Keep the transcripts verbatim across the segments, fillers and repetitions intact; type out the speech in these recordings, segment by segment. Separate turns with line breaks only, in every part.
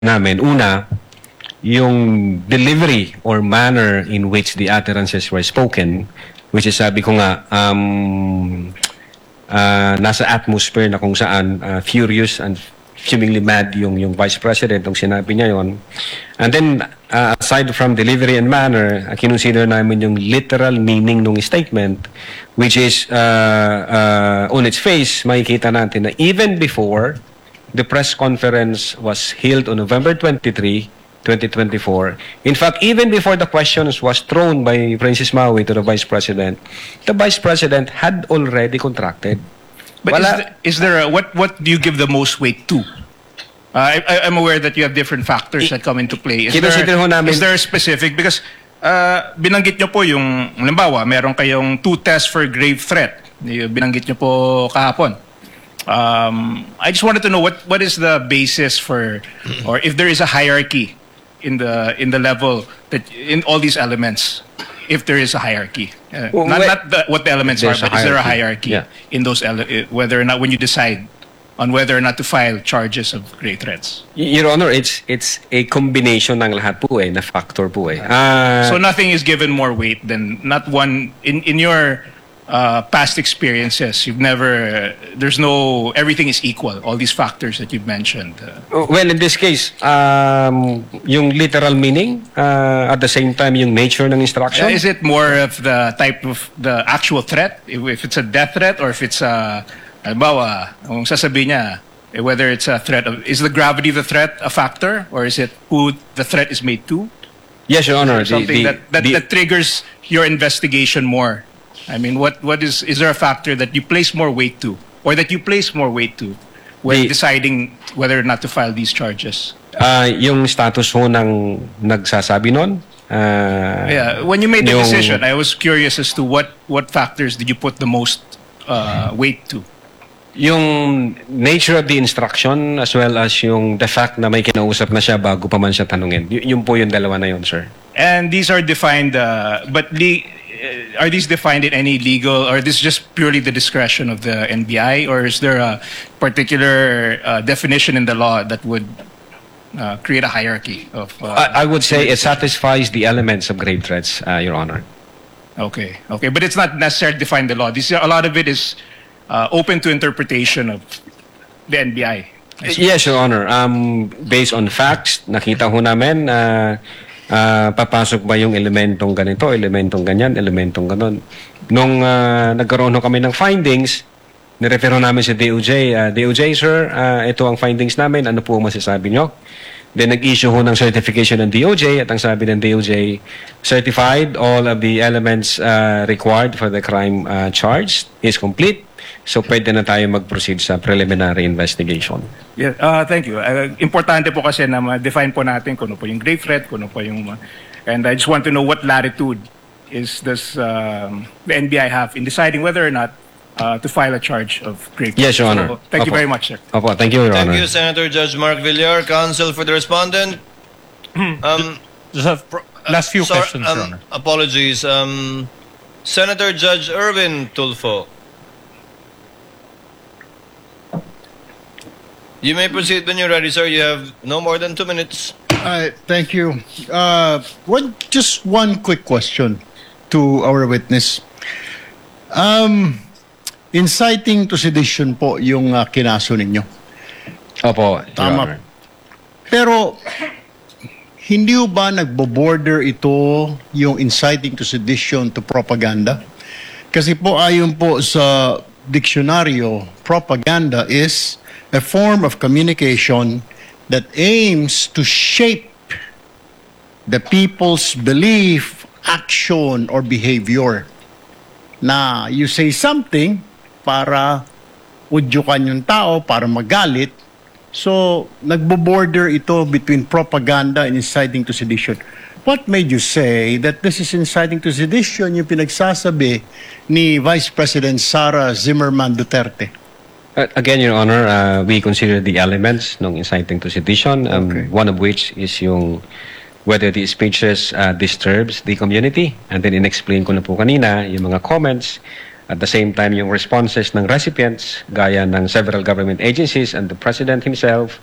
namin. Una, yung delivery or manner in which the utterances were spoken, which is sabi ko nga, um, uh, nasa atmosphere na kung saan uh, furious and fumingly mad yung, yung Vice President nung sinabi niya yon. And then, uh, aside from delivery and manner, uh, kinonsider namin yung literal meaning ng statement, which is, uh, uh, on its face, makikita natin na even before the press conference was held on November twenty-third, twenty twenty-four. In fact, even before the questions was thrown by Francis Maui to the Vice President, the Vice President had already contracted.
But
Wala,
is, the, is there a, what what do you give the most weight to? Uh, I, I'm aware that you have different factors that come into play. Is
Kinonsider ho
there,
namin-
is there a specific? Because uh, binanggit nyo po yung, halimbawa, meron kayong two tests for grave threat. Yung binanggit nyo po kahapon. Um, I just wanted to know what, what is the basis for, or if there is a hierarchy in the in the level that in all these elements, if there is a hierarchy, uh,
Well,
not
well,
not the, what the elements are,
there's a
but is there a
hierarchy.
hierarchy
Yeah.
in those ele- uh, whether or not when you decide on whether or not to file charges of grave threats?
Your Honor, it's it's a combination ng lahat po eh, na factor po eh. Ah,
So nothing is given more weight than not one in in your uh, past experiences. You've never uh, there's no everything is equal. All these factors that you've mentioned. Uh,
well, in this case, um, yung literal meaning, uh, at the same time, yung nature ng instruction.
is it more of the type of the actual threat? If, if it's a death threat or if it's a halimbawa, kung sasabihin niya, eh, whether it's a threat of, is the gravity of the threat a factor or is it who the threat is made to?
Yes, Your Honor. The,
Something
the,
that, that,
the-
that triggers your investigation more. I mean, what what is is there a factor that you place more weight to, or that you place more weight to, when
The-
deciding whether or not to file these charges?
Ah, yung status ho ng nagsasabi nun. ah,
Yeah, when you made the
yung-
decision, I was curious as to what what factors did you put the most uh, weight to?
Yung nature of the instruction as well as yung the fact na may kinausap na siya bago pa man siya tanungin. Y- yun po yung dalawa na yun, sir.
And these are defined, uh, but le- uh, are these defined in any legal, or this is just purely the discretion of the N B I, or is there a particular uh, definition in the law that would uh, create a hierarchy of? Uh,
I, I would say it satisfies the elements of grave threats, uh, Your Honor.
Okay, okay, but it's not necessarily defined in the law. This a lot of it is uh, open to interpretation of the N B I. I suppose.
Yes, Your Honor. Um, based on facts, nakita ho namin na ah, papasok ba yung elementong ganito, elementong ganyan, elementong ganon. Nung ah, nagkaroon ho kami ng findings, nirefero namin sa D O J. ah, D O J, sir, ah, ito ang findings namin. Ano po masasabi nyo? Then nag-issue ho ng certification ng D O J at ang sabi ng D O J, certified, all of the elements ah, required for the crime ah, charged is complete. So pwede na tayo mag-proceed sa preliminary investigation.
Yeah, uh, thank you. Uh, importante po kasi na ma-define po natin kung ano po yung grave threat, kung ano po yung... uh, and I just want to know what latitude is does um, the N B I have in deciding whether or not uh, to file a charge of grave threat.
Yes, Your Honor.
So, thank you
Opo.
very much, sir.
Opo, thank you, Your
Thank
Honor.
you, Senator Judge Mark Villar. Counsel for the respondent. Um,
Just have last few
sorry,
questions, Your
um,
Honor.
apologies. Um, Senator Judge Erwin Tulfo. You may proceed when you're ready, sir. You have no more than two minutes.
Uh, thank you. Uh, one, just one quick question to our witness. Um, inciting to sedition po yung uh, kinaso ninyo.
Opo, Your
Tama.
Honor.
Pero, hindi ba nagbo-border ito yung inciting to sedition to propaganda? Kasi po ayon po sa diksyonaryo, propaganda is a form of communication that aims to shape the people's belief, action, or behavior. Na you say something para udyukan yung tao, para magalit. So, nagbo-border ito between propaganda and inciting to sedition. What made you say that this is inciting to sedition yung pinagsasabi ni Vice President Sara Zimmerman Duterte?
Uh, again, Your Honor, uh, we consider the elements ng inciting to sedition, um,
Okay.
one of which is yung whether the speeches uh, disturbs the community. And then in-explain ko na po kanina yung mga comments. At the same time, yung responses ng recipients, gaya ng several government agencies and the President himself,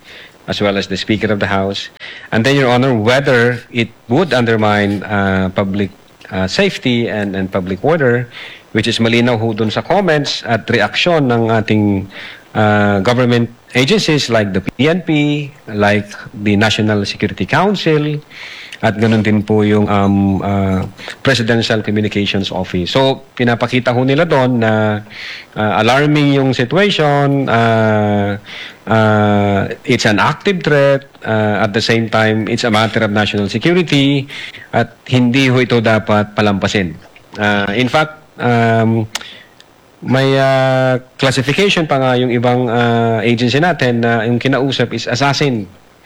as well as the Speaker of the House. And then, Your Honor, whether it would undermine uh, public uh, safety and, and public order, which is malinaw ho dun sa comments at reaksyon ng ating uh, government agencies like the P N P, like the National Security Council, at ganun din po yung um, uh, Presidential Communications Office. So, pinapakita ho nila doon na uh, alarming yung situation, uh, uh, it's an active threat, uh, at the same time, it's a matter of national security, at hindi ho ito dapat palampasin. Uh, in fact, um, may uh, classification pa nga yung ibang uh, agency natin na yung kinausap is assassin.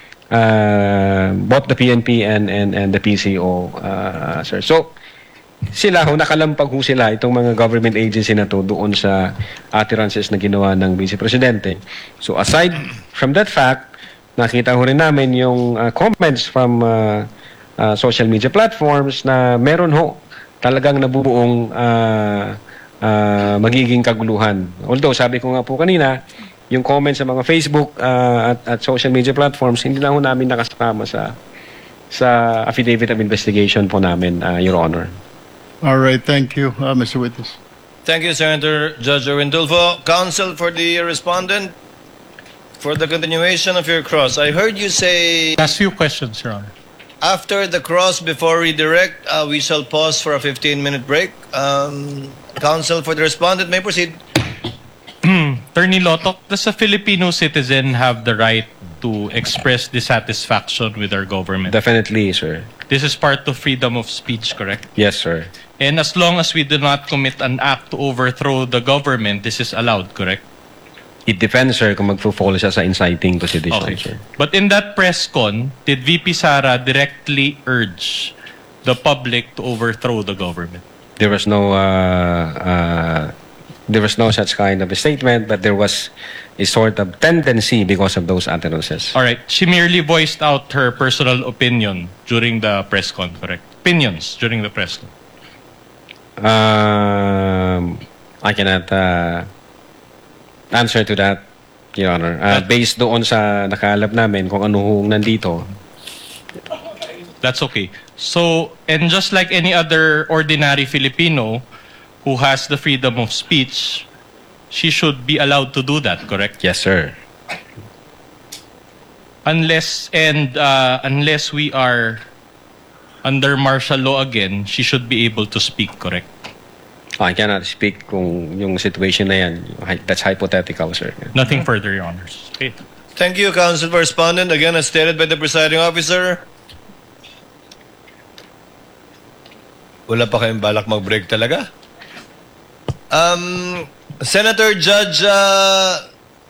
Uh, both the P N P and and and the P C O, uh, sir. So sila ho, nakalampag ho sila itong mga government agency na to doon sa utterances na ginawa ng Vice Presidente. So aside from that fact, nakita ho rin namin yung uh, comments from uh, uh, social media platforms na meron ho talagang nabubuong uh, uh, magiging kaguluhan. Although sabi ko nga po kanina, yung comments sa mga Facebook uh, at, at social media platforms, hindi na ho namin nakasama sa sa affidavit of investigation po namin, uh, Your Honor.
All right, thank you, uh, Mister Witness.
Thank you, Senator Judge Erwin Tulfo. Counsel for the respondent, for the continuation of your cross. I heard you say
Last few questions, Your Honor.
after the cross, before redirect, uh, we shall pause for a fifteen-minute break. Um, counsel for the respondent may proceed.
Attorney Lotok, does a Filipino citizen have the right to express dissatisfaction with our government?
Definitely, sir.
This is part of freedom of speech, correct?
Yes, sir.
And as long as we do not commit an act to overthrow the government, this is allowed, correct?
It depends, sir, kung magpo-fall siya sa inciting to sedition,
Okay.
sir.
But in that press con, did V P Sara directly urge the public to overthrow the government?
There was no uh, uh, there was no such kind of a statement, but there was a sort of tendency because of those utterances.
All right. She merely voiced out her personal opinion during the press con, correct? Opinions during the press con.
Um, I cannot uh, answer to that, Your Honor. Uh,
But-
based doon sa nakalap namin kung ano hong nandito.
That's okay. So, and just like any other ordinary Filipino who has the freedom of speech, she should be allowed to do that, correct?
Yes, sir.
Unless and uh, unless we are under martial law again, she should be able to speak, correct?
I cannot speak kung yung situation na yan. That's hypothetical, sir.
Nothing further, Your Honors. Okay.
Thank you, counsel for respondent. Again, as stated by the presiding officer, wala pa kayong balak mag-break talaga? Um, Senator Judge uh,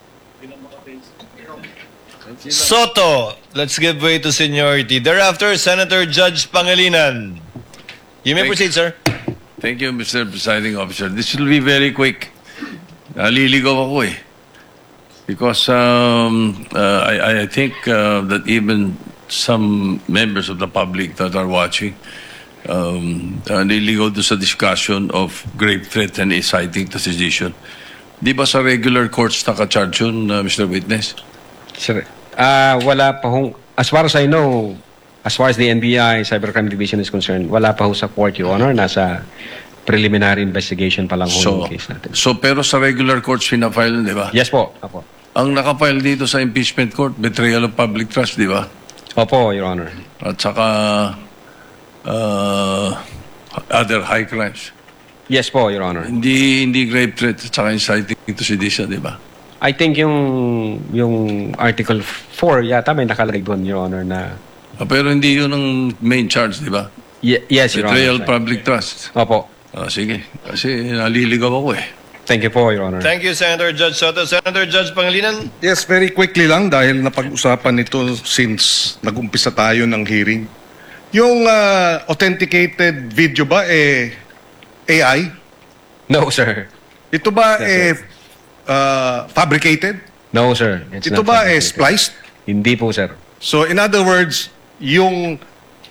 Soto, let's give way to seniority. Thereafter, Senator Judge Pangilinan. You may
Thank-
proceed, sir.
Thank you, Mister Presiding Officer. This will be very quick. Naliligaw ako eh. Because um, uh, I, I think uh, that even some members of the public that are watching, um, uh, naliligaw doon sa discussion of grave threat and inciting to sedition. Di ba sa regular courts naka-charge yun, uh, Mister Witness?
Sir, uh, wala pa hong, as far as I know, as far as the N B I Cybercrime Division is concerned, wala pa ho sa court, Your Honor. Nasa preliminary investigation pa lang ho
So,
yung case natin.
so pero sa regular courts pinafile, di ba?
Yes po. Opo.
Ang nakafile dito sa impeachment court, betrayal of public trust, di ba?
Opo, Your Honor.
At saka uh, other high crimes.
Yes po, Your Honor.
Hindi hindi grave threat at saka inciting to sedition, di ba?
I think yung yung Article four yata may nakalagay doon, Your Honor, na
Ah, pero hindi yun ang main charge, di ba?
Ye- yes, Your
Betrayal
Honor.
of public trust.
Opo.
Ah, sige. Kasi naliligaw ako eh.
Thank you po, Your Honor.
Thank you, Senator Judge Soto. Senator Judge Pangilinan.
Yes, very quickly lang dahil napag-usapan ito since nag-umpisa tayo ng hearing. Yung ah, authenticated video ba eh A I?
No, sir.
Ito ba
Yes,
eh ah, fabricated?
No, sir. It's
Ito
not
ba eh
fabricated.
spliced?
Hindi po, sir.
So in other words, yung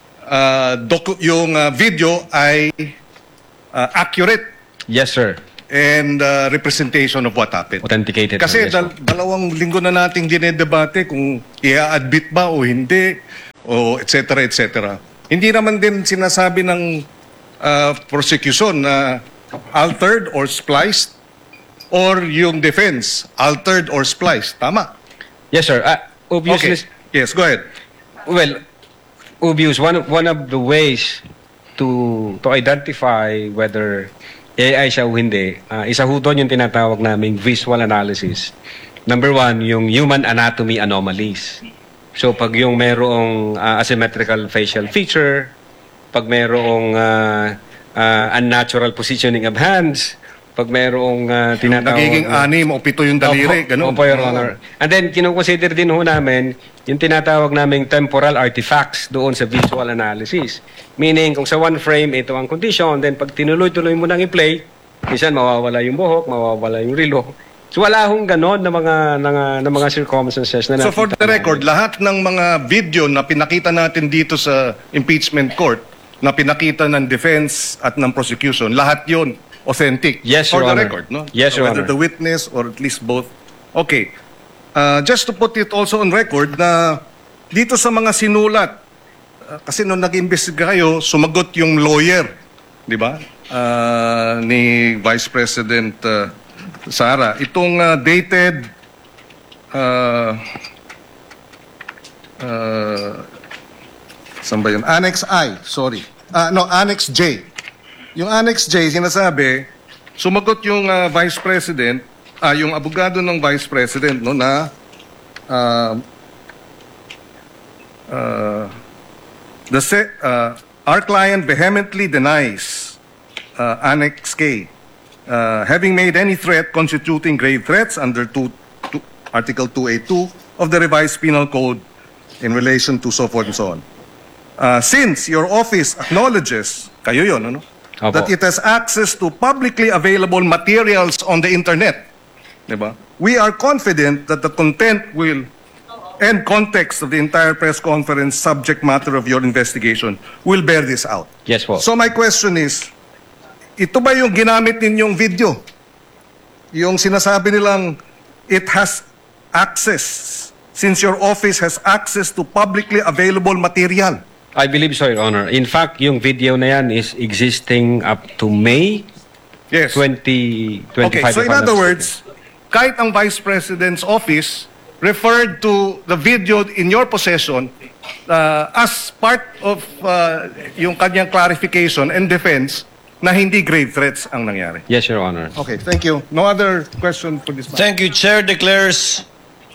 ah, docu- yung ah, video ay ah, accurate.
Yes, sir.
and uh, representation of what happened.
Authenticated.
Kasi
yes,
dal-
po.
dalawang linggo na nating dinedebate kung i-admit ba o hindi, o et cetera, et cetera. Hindi naman din sinasabi ng uh, prosecution na altered or spliced, or yung defense, altered or spliced. Tama?
Yes, sir. Uh, obviously,
Okay. Yes, go ahead.
well, obvious, one of, one of the ways to to identify whether A I siya o hindi, uh, isa ho doon yung tinatawag naming visual analysis. Number one, yung human anatomy anomalies. So pag yung merong uh, asymmetrical facial feature, pag merong uh, uh, unnatural positioning of hands, pag merong uh, tinatawag...
Nagiging anim o pito yung daliri,
Opo,
ganun.
Opo, Your Honor. And then, kinukonsider din ho namin yung tinatawag naming temporal artifacts doon sa visual analysis. Meaning, kung sa one frame, ito ang condition, then pag tinuloy-tuloy mo nang i-play, minsan mawawala yung buhok, mawawala yung relo. So, wala hong ganon na mga, na, na mga circumstances na
So for
nakita
the record,
namin.
lahat ng mga video na pinakita natin dito sa impeachment court, na pinakita ng defense at ng prosecution, lahat yon authentic.
Yes,
for
Your
the
Honor.
record, no?
Yes, Your
Whether
Honor.
the witness or at least both. Okay. Uh, just to put it also on record na dito sa mga sinulat, uh, kasi nung nag-imbestiga kayo, sumagot yung lawyer, di ba? Uh, ni Vice President uh, Sara. Itong uh, dated uh, uh, saan ba yun? Annex I, sorry. Ah, no, Annex J. Yung Annex J, sinasabi, sumagot yung uh, Vice President, ah, yung abogado ng Vice President, no, na uh, uh, the se- uh, our client vehemently denies uh, Annex K uh, having made any threat constituting grave threats under two, two, Article two eighty-two of the revised penal code in relation to so forth and so on. Uh, since your office acknowledges, kayo yun, ano?
Opo.
That it has access to publicly available materials on the internet, diba? We are confident that the content will and context of the entire press conference subject matter of your investigation will bear this out.
Yes po.
So my question is, ito ba yung ginamit ninyong video? Yung sinasabi nilang it has access, since your office has access to publicly available material.
I believe so, Your Honor. In fact, yung video na yan is existing up to May
Yes.
twenty twenty-five.
Okay, so
if
in
I'm not
other
mistaken.
words, kahit ang Vice President's office referred to the video in your possession uh, as part of uh, yung kanyang clarification and defense na hindi grave threats ang nangyari.
Yes, Your Honor.
Okay, thank you. No other question for this matter.
Thank you. Chair declares.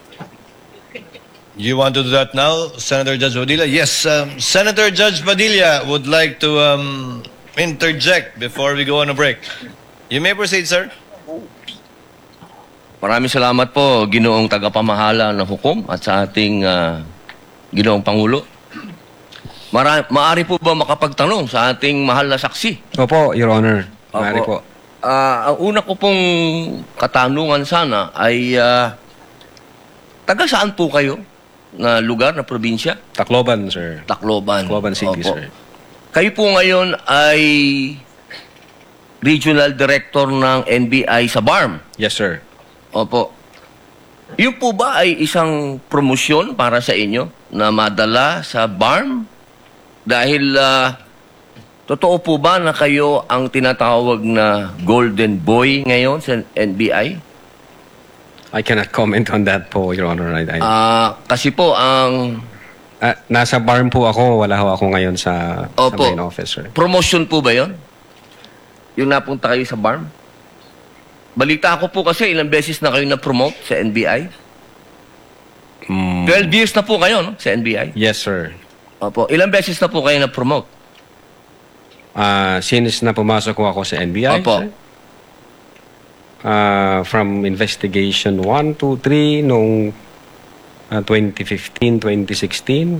You want to do that now, Senator Judge Padilla? Yes, um, Senator Judge Padilla would like to um, interject before we go on a break. You may proceed, sir.
Maraming salamat po, Ginoong Tagapamahala ng Hukom at sa ating uh, Ginoong Pangulo. Mara- maari po ba makapagtanong sa ating mahal na saksi?
Opo, Your Honor. Maaari po.
Ah, ang una ko pong katanungan sana ay uh, taga saan po kayo na lugar, na probinsya?
Tacloban, sir.
Tacloban.
Tacloban City,
Opo.
sir.
Kayo po ngayon ay Regional Director ng N B I sa B A R M.
Yes, sir.
Opo. Yun po ba ay isang promosyon para sa inyo na madala sa B A R M? Dahil ah, totoo po ba na kayo ang tinatawag na Golden Boy ngayon sa N B I?
I cannot comment on that po, Your Honor. I, I,
Ah, kasi po ang
ah, nasa B A R M po ako. Wala ho ako ngayon sa, sa
Opo.
main office, sir.
promotion po ba yon? Yung napunta kayo sa B A R M? Balita ko po kasi ilang beses na kayo na-promote sa N B I.
Mm,
twelve years na po kayo, no? Sa N B I.
yes, sir.
Opo. Ilang beses na po kayo na-promote?
Ah, since na pumasok ko ako sa N B I,
Opo.
sir, ah, from investigation one, two, three, noong ah, twenty fifteen, twenty sixteen,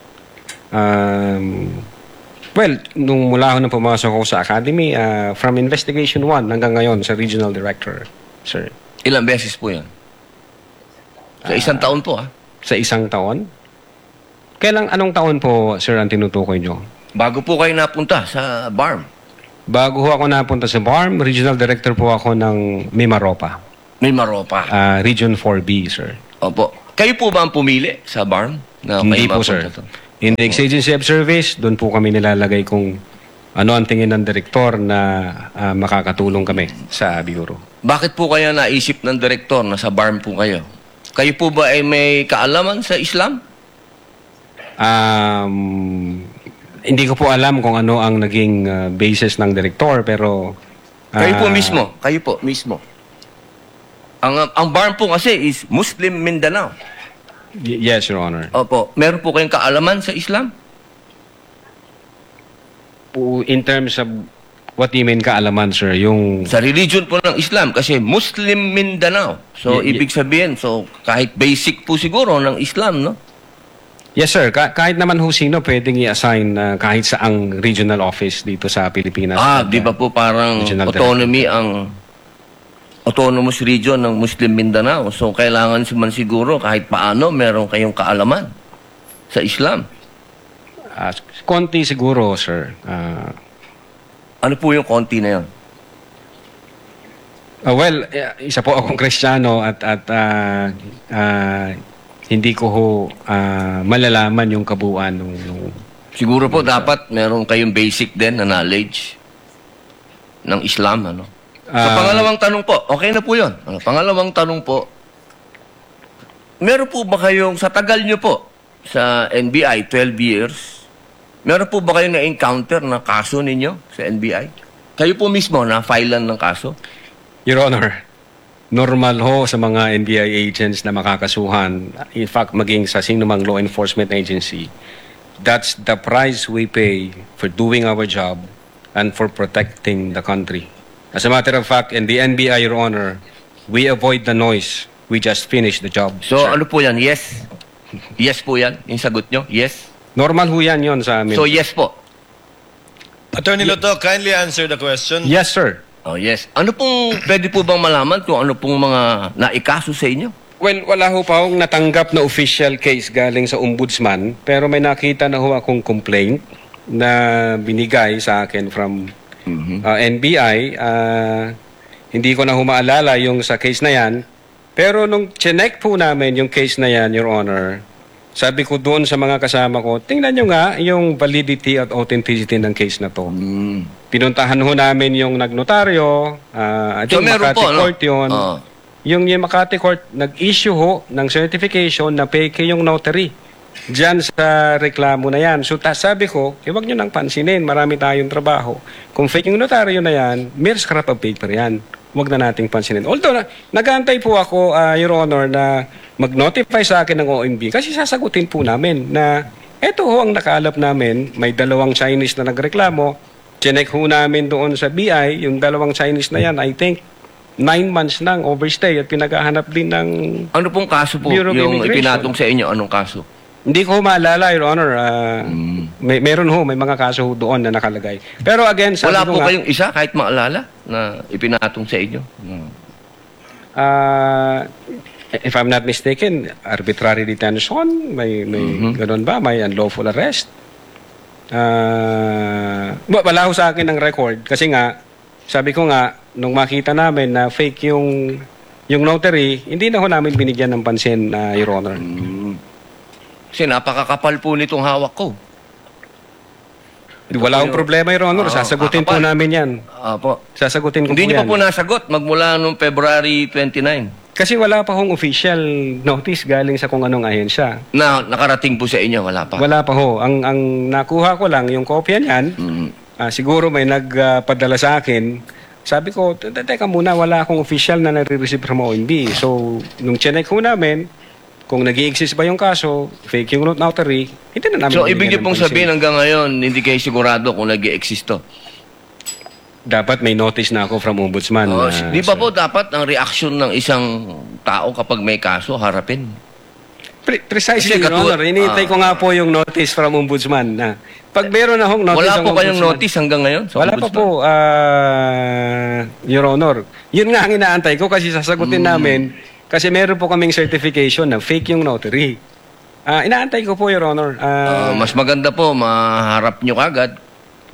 um, well, nung mula ako nang pumasok ako sa academy, ah, from investigation one hanggang ngayon sa regional director, sir.
Ilang beses po yan? Sa isang taon po, ah.
Sa isang taon? Kailang anong taon po, sir, ang tinutukoy nyo?
Bago po kayo napunta sa B A R M.
Bago ho ako napunta sa B A R M, regional director po ako ng Mimaropa,
May maropa.
ah, Region four B, sir.
Opo. Kayo po ba ang pumili sa B A R M? Na
Hindi
kayo
po, sir.
mapunta to?
In the ex-agency of service, doon po kami nilalagay kung ano ang tingin ng direktor na ah, makakatulong kami sa Bureau.
Bakit po kaya naisip ng direktor na sa B A R M po kayo? Kayo po ba ay may kaalaman sa Islam?
Um, hindi ko po alam kung ano ang naging ah, basis ng direktor, pero...
Kayo po
ah,
mismo. Kayo po mismo. Ang, ang B A R M po kasi is Muslim Mindanao.
y- yes, Your Honor.
Opo. Meron po kayong kaalaman sa Islam?
Po, in terms of what do you mean kaalaman, sir? Yung...
Sa religion po ng Islam kasi Muslim Mindanao. So,
Y- y-
ibig sabihin, so kahit basic po siguro ng Islam, no?
Yes, sir. Ka- kahit naman ho sino pwedeng i-assign na kahit saang regional office dito sa Pilipinas.
Ah,
At,
di ba
ah,
po parang
Regional
autonomy ang autonomous region ng Muslim Mindanao. So, kailangan man siguro kahit paano meron kayong kaalaman sa Islam.
ah, konti siguro, sir. Ah,
Ano po yung konti na yun?
ah, well, eh, isa po akong Kristiyano at at ah, ah, hindi ko ho ah, malalaman yung kabuuan ng ng-
Siguro po dapat meron kayong basic din na knowledge ng Islam. Ano? So,
Ah.
pangalawang tanong po, okay na po yun. Ano, pangalawang tanong po, meron po ba kayong, sa tagal nyo po, sa N B I, twelve years, meron po ba kayong na-encounter na kaso ninyo sa N B I? Kayo po mismo na-filean ng kaso?
Your Honor, normal ho sa mga N B I agents na makakasuhan, in fact, maging sa sino mang law enforcement agency, that's the price we pay for doing our job and for protecting the country. As a matter of fact, in the N B I, Your Honor, we avoid the noise. We just finish the job.
So,
sir.
ano po yan? Yes? Yes po yan? Yung sagot nyo? Yes?
Normal ho yan yun sa amin.
So, yes po.
Attorney Loto, kindly answer the question.
Yes, sir.
Oh, yes. Ano pong, pwede po bang malaman kung ano pong mga naikaso sa inyo?
Well, wala ho pa akong natanggap na official case galing sa ombudsman, pero may nakita na ho akong complaint na binigay sa akin from uh, N B I. Uh, hindi ko na humaalala yung sa case na yan, pero nung chinek po namin yung case na yan, Your Honor, sabi ko doon sa mga kasama ko, tingnan nyo nga yung validity at authenticity ng case na to. Pinuntahan ho namin yung nagnotaryo, uh, I
So,
think
meron
Makati
po, no?
Court yun.
Oo.
Yung, yung Makati Court, nag-issue ho ng certification na fake yung notary diyan sa reklamo na yan. So ta, sabi ko, eh, wag nyo nang pansinin, marami tayong trabaho. Kung fake yung notaryo na yan, mere scrap of paper yan. Wag na nating pansinin. Although, na, nag-aantay po ako, uh, Your Honor, na mag-notify sa akin ng O M B kasi sasagutin po namin na eto ho ang nakalap namin, may dalawang Chinese na nagreklamo, chinek ho namin doon sa B I, yung dalawang Chinese na yan, I think, nine months nang overstay at pinaghahanap din ng...
Ano pong kaso po
Bureau of
yung
Immigration.
ipinatong sa inyo? Anong kaso?
Hindi ko maalala, Your Honor. ah, may, meron ho, may mga kaso ho doon na nakalagay. Pero again, sabi
Wala
ko
po
nga,
kayong isa kahit maalala na ipinatong sa inyo?
ah, if I'm not mistaken, arbitrary detention, may, may ganun ba? May unlawful arrest? Ah, wa- wala ho sa akin ang record kasi nga, sabi ko nga, nung makita namin na fake yung yung notary, hindi na ho namin binigyan ng pansin, na Your Honor.
Kasi napakakapal po nitong hawak ko.
Wala akong problema, Your Honor.
Oo,
Sasagutin po
kakapal.
namin yan.
Apo.
Sasagutin ko
Hindi
po
niyo
yan.
pa po nasagot magmula noong February twenty-nine.
Kasi wala pa hong official notice galing sa kung anong ahensya.
Na nakarating po sa inyo, wala pa.
Wala pa ho. Ang, ang nakuha ko lang, yung kopya niyan,
Mhm.
ah, siguro may nagpadala sa akin. Sabi ko, "Te- teka muna, wala akong official na nare-receive from O M B. So, nung chinek ho namin, kung nag exist ba yung kaso, fake yung notary, hindi na namin
So,
binigyan
ibig niyo
ng
pong
pansin.
sabihin hanggang ngayon, hindi kayo sigurado kung nag-i-existo.
Dapat may notice na ako from ombudsman.
Oh,
ah,
di ba
sir.
po dapat ang reaksyon ng isang tao kapag may kaso, harapin?
Pre- precisely,
Kasi
Your
katulad-
Honor. Hinihintay
ah.
ko nga po yung notice from ombudsman na pag meron na hong notice
Wala
ang
po kayong
ombudsman-
notice hanggang ngayon? Sa
Wala pa
ombudsman?
po, ah, Your Honor. Yun nga ang inaantay ko kasi sasagutin
Hmm.
namin kasi meron po kaming certification na fake yung notary. Ah, inaantay ko po, Your Honor.
Ah,
Ah,
mas maganda po, maharap nyo kagad.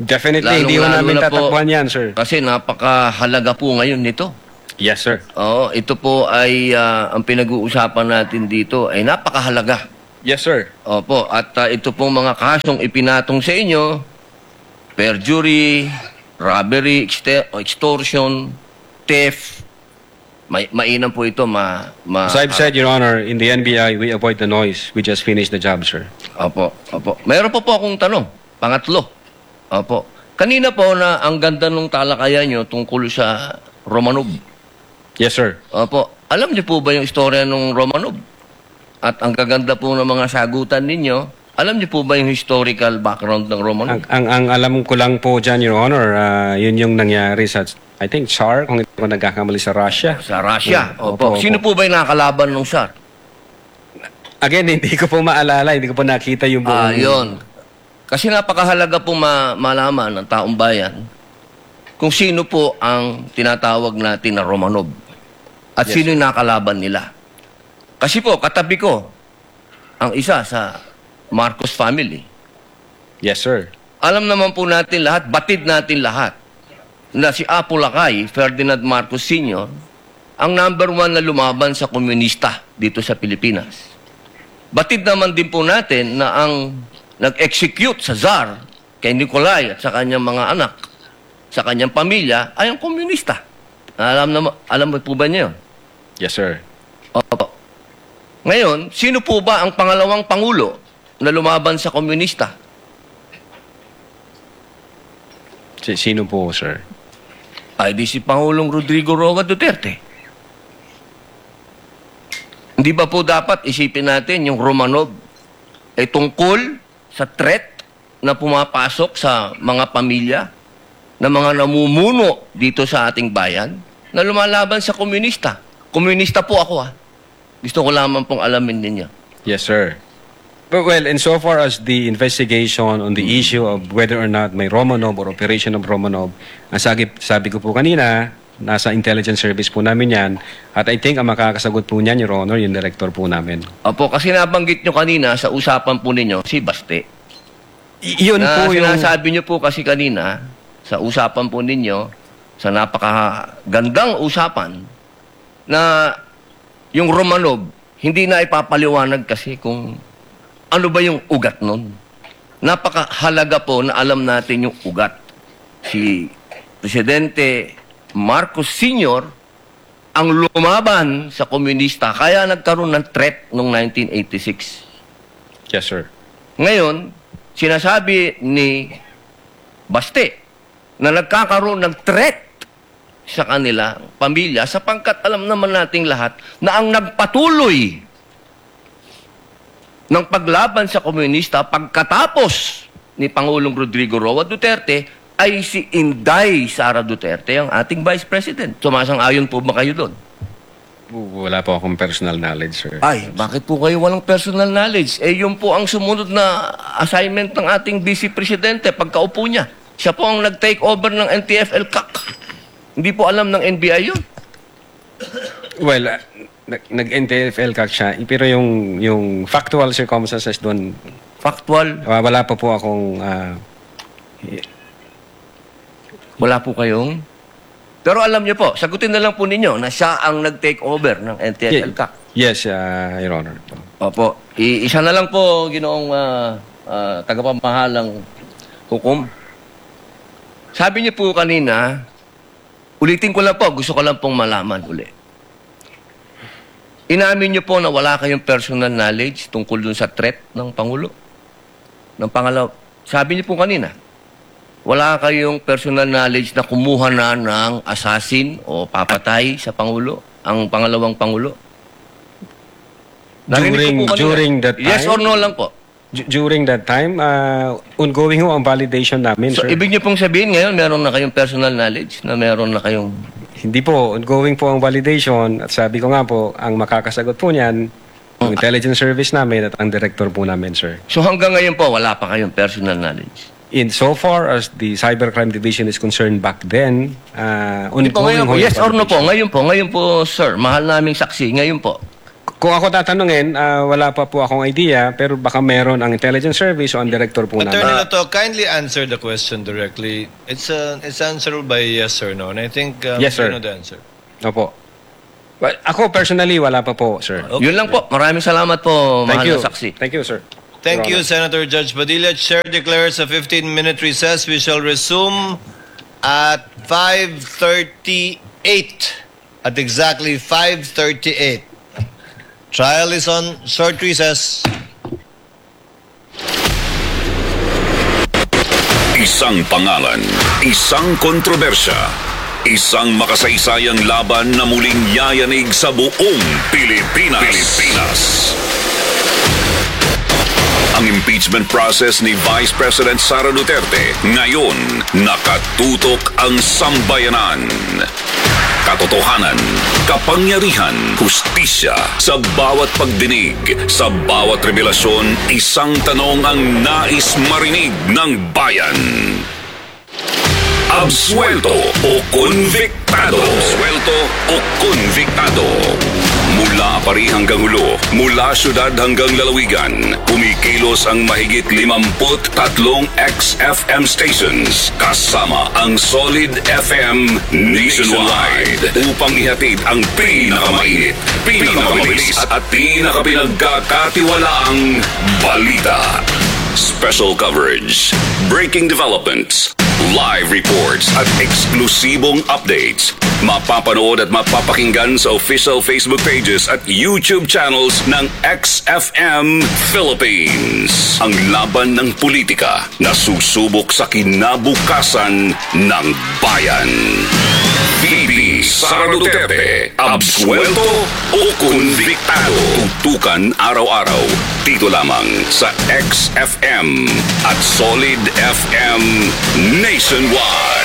Definitely, hindi ho
Lalong-lalo
namin
na po-
tatakbuhan yan, sir.
Kasi napakahalaga po ngayon nito.
Yes, sir.
Oo, ito po ay ah, ang pinag-uusapan natin dito ay napakahalaga.
Yes, sir.
Opo, at ah, ito pong mga kasong ipinatong sa inyo, perjury, robbery, exte- extortion, theft, may, mainam po ito ma... ma
As I've said, Your Honor, in the N B I, we avoid the noise. We just finished the job, sir.
Opo, opo. Meron po po akong tanong. Pangatlo. Opo. Kanina po na ang ganda ng talakayan nyo tungkol sa Romanov.
Yes, sir.
Opo. Alam niyo po ba yung istorya ng Romanov? At ang kaganda po ng mga sagutan ninyo, alam niyo po ba yung historical background ng Romanov?
Ang, ang, ang alam ko lang po dyan, Your Honor, ah, yun yung nangyari sa, I think, Tsar, kung hindi ko nagkakamali sa Russia.
Sa Russia.
Opo,
Opo.
opo.
Sino po ba yung nakakalaban ng Tsar?
Again, hindi ko po maalala, hindi ko po nakita yung buong...
Ah, yun. Kasi napakahalaga po ma- malaman ng taong bayan kung sino po ang tinatawag natin na Romanov at
Yes,
sino yung nakalaban nila. Kasi po, katabi ko ang isa sa Marcos family.
Yes, sir.
Alam naman po natin lahat, batid natin lahat, na si Apo Lakay, Ferdinand Marcos Senior, ang number one na lumaban sa komunista dito sa Pilipinas. Batid naman din po natin na ang nag-execute sa Tsar kay Nikolai at sa kanyang mga anak, sa kanyang pamilya, ay ang komunista. Alam, na, alam mo po ba niyo yun?
Yes, sir.
Opo. Ngayon, sino po ba ang pangalawang pangulo na lumaban sa komunista?
Si- Sino po, sir?
Ay di si Pangulong Rodrigo Roa Duterte. Hindi ba po dapat isipin natin yung Romanov ay tungkol sa threat na pumapasok sa mga pamilya, na mga namumuno dito sa ating bayan, na lumalaban sa komunista. Komunista po ako, ha. Gusto ko lamang pong alamin ninyo.
Yes, sir. But well, insofar as the investigation on the issue of whether or not may Romanov or operation of Romanov, ang sabi, sabi ko po kanina, nasa intelligence service po namin yan. At I think ang makakasagot po niyan, Your Honor, yung director po namin.
Opo, kasi nabanggit nyo kanina sa usapan po ninyo, si Baste.
Y- yun
na
po yung...
sinasabi nyo po kasi kanina, sa usapan po ninyo, sa napakagandang usapan, na yung Romanov, hindi na ipapaliwanag kasi kung ano ba yung ugat nun. Napakahalaga po na alam natin yung ugat. Si Presidente Marcos Senior ang lumaban sa komunista, kaya nagkaroon ng threat noong nineteen eighty-six.
Yes, sir.
Ngayon, sinasabi ni Baste na nagkakaroon ng threat sa kanila, pamilya, sapagkat alam naman nating lahat na ang nagpatuloy ng paglaban sa komunista pagkatapos ni Pangulong Rodrigo Roa Duterte ay si Inday Sara Duterte, ang ating Vice President. Sumasang-ayon po ba kayo doon?
Wala po akong personal knowledge, sir.
Ay, bakit po kayo walang personal knowledge? Eh, yun po ang sumunod na assignment ng ating Vice Presidente pagkaupo niya. Siya po ang nag-take over ng N T F L C A C. Hindi po alam ng N B I yun.
Well, uh, nag- nag-N T F L ka siya, pero yung, yung factual circumstances doon,
Factual.
uh, wala pa po akong... Uh,
Wala po kayong... Pero alam niyo po, sagutin na lang po ninyo na siya ang nag-take over ng N T F L C A C.
yes, uh, Your Honor.
Opo. I- isa na lang po, ginoong uh, uh, tagapamahalang hukom. Sabi niyo po kanina, ulitin ko lang po, gusto ko lang pong malaman uli. Inamin niyo po na wala kayong personal knowledge tungkol dun sa threat ng Pangulo. Ng pangalaw. Sabi niyo po kanina, wala kayong personal knowledge na kumuha na ng assassin o papatay sa Pangulo, ang pangalawang Pangulo. Narinig ko
During,
po kanina.
during that time?
Yes or no lang po.
D- during that time, uh, ongoing ho ang validation namin,
So,
sir.
ibig niyo pong sabihin ngayon, meron na kayong personal knowledge, na meron na kayong...
Hindi po, ongoing po ang validation. At sabi ko nga po, ang makakasagot po niyan, ang intelligence service namin at ang director po namin, sir.
So, hanggang ngayon po, wala pa kayong personal knowledge.
In so far as the Cybercrime Division is concerned back then, uh,
Hindi po,
ongoing
ngayon po.
ho yung
Yes or no po?
validation.
Ngayon po, ngayon po, sir. Mahal naming saksi. Ngayon po.
kung ako tatanungin, ah, wala pa po akong idea, pero baka meron ang intelligence service o ang director po namin.
Attorney Lato, kindly answer the question directly. It's uh, it's answerable by yes or no, and I think um,
Yes, sir.
you know the answer.
Opo. Well, ako personally, wala pa po, sir.
Okay.
Yun lang po. Maraming salamat po,
Thank
mahal
you.
na saksi.
Thank you, sir.
Thank you,
Your Honor.
Senator Judge Padilla. Chair declares a fifteen-minute recess. We shall resume at five thirty-eight. At exactly five thirty-eight. Trial is on short recess.
Isang pangalan, isang kontrobersya, isang makasaysayang laban na muling yayanig sa buong Pilipinas. Pilipinas. Ang impeachment process ni Vice President Sara Duterte ngayon nakatutok ang sambayanan. Katotohanan, kapangyarihan, hustisya, sa bawat pagdinig, sa bawat revelasyon, isang tanong ang nais marinig ng bayan. Absuelto o konviktado? Absuelto o konviktado? Mula Apari hanggang Hulo, mula syudad hanggang lalawigan, kumikilos ang mahigit limamput tatlong X F M stations kasama ang Solid F M nationwide upang ihatid ang pinakamainit, pinakamabilis at pinakapinagkakatiwalaang balita. Special coverage, breaking developments, live reports at eksklusibong updates. Mapapanood at mapapakinggan sa official Facebook pages at YouTube channels ng X F M Philippines. Ang laban ng politika na susubok sa kinabukasan ng bayan. V P Sara Duterte, absuelto o konviktado? Tutukan araw-araw dito lamang sa X F M at Solid F M nationwide.